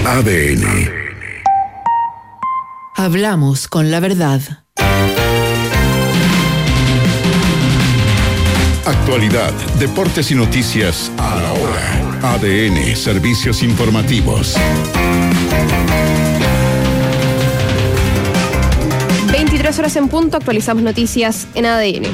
ADN. Hablamos con la verdad. Actualidad, deportes y noticias a la hora. ADN, servicios informativos. 23 horas en punto, actualizamos noticias en ADN.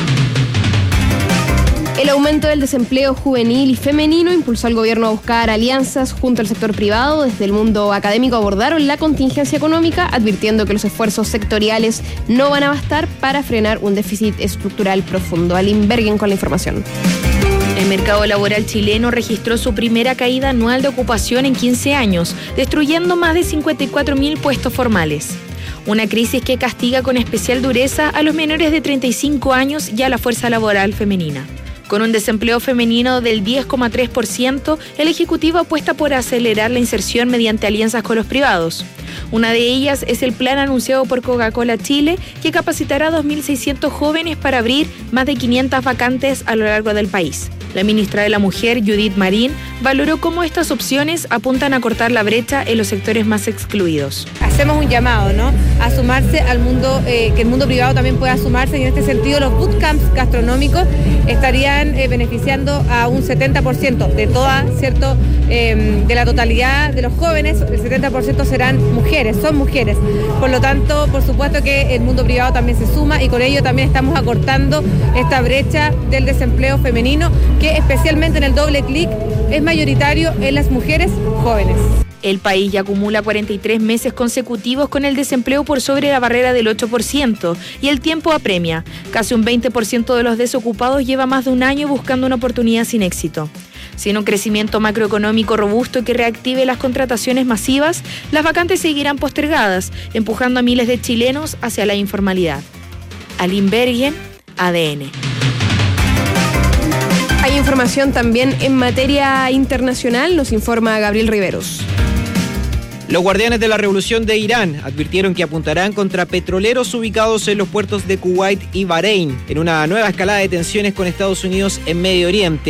El aumento del desempleo juvenil y femenino impulsó al gobierno a buscar alianzas junto al sector privado. Desde el mundo académico abordaron la contingencia económica, advirtiendo que los esfuerzos sectoriales no van a bastar para frenar un déficit estructural profundo. Aline Bergen con la información. El mercado laboral chileno registró su primera caída anual de ocupación en 15 años, destruyendo más de 54.000 puestos formales. Una crisis que castiga con especial dureza a los menores de 35 años y a la fuerza laboral femenina. Con un desempleo femenino del 10,3%, el Ejecutivo apuesta por acelerar la inserción mediante alianzas con los privados. Una de ellas es el plan anunciado por Coca-Cola Chile, que capacitará a 2.600 jóvenes para abrir más de 500 vacantes a lo largo del país. La ministra de la Mujer, Judith Marín, valoró cómo estas opciones apuntan a cortar la brecha en los sectores más excluidos. Hacemos un llamado, ¿no?, a sumarse al mundo, que el mundo privado también pueda sumarse, y en este sentido los bootcamps gastronómicos estarían beneficiando a un 70% de toda, ¿cierto?, de la totalidad de los jóvenes. El 70% serán mujeres, son mujeres. Por lo tanto, por supuesto que el mundo privado también se suma, y con ello también estamos acortando esta brecha del desempleo femenino, que especialmente en el doble clic es mayoritario en las mujeres jóvenes. El país ya acumula 43 meses consecutivos con el desempleo por sobre la barrera del 8%, y el tiempo apremia. Casi un 20% de los desocupados lleva más de un año buscando una oportunidad sin éxito. Sin un crecimiento macroeconómico robusto que reactive las contrataciones masivas, las vacantes seguirán postergadas, empujando a miles de chilenos hacia la informalidad. Aline Bergen, ADN. Hay información también en materia internacional, nos informa Gabriel Riveros. Los guardianes de la revolución de Irán advirtieron que apuntarán contra petroleros ubicados en los puertos de Kuwait y Bahrein, en una nueva escalada de tensiones con Estados Unidos en Medio Oriente.